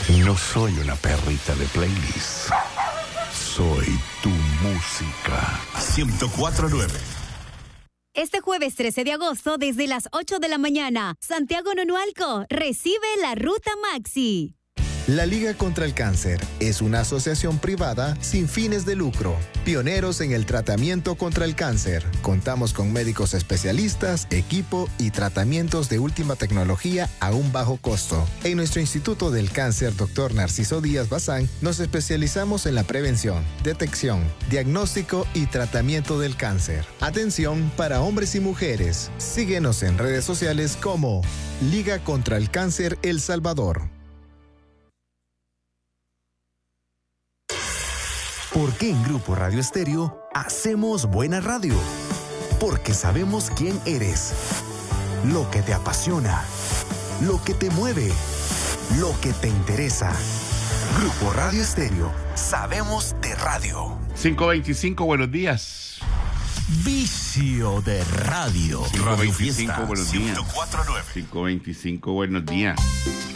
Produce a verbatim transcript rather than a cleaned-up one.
No soy una perrita de playlist. Soy tu música. ciento cuatro punto nueve. Este jueves trece de agosto, desde las ocho de la mañana, Santiago Nonualco recibe la Ruta Maxi. La Liga contra el Cáncer es una asociación privada sin fines de lucro, pioneros en el tratamiento contra el cáncer. Contamos con médicos especialistas, equipo y tratamientos de última tecnología a un bajo costo. En nuestro Instituto del Cáncer, doctor Narciso Díaz Bazán, nos especializamos en la prevención, detección, diagnóstico y tratamiento del cáncer. Atención para hombres y mujeres. Síguenos en redes sociales como Liga contra el Cáncer El Salvador. ¿Por qué en Grupo Radio Estéreo hacemos buena radio? Porque sabemos quién eres, lo que te apasiona, lo que te mueve, lo que te interesa. Grupo Radio Estéreo, sabemos de radio. cinco veinticinco, buenos días. Vicio de radio. cinco veinticinco, buenos días. ciento cuatro punto nueve. cinco veinticinco, buenos días.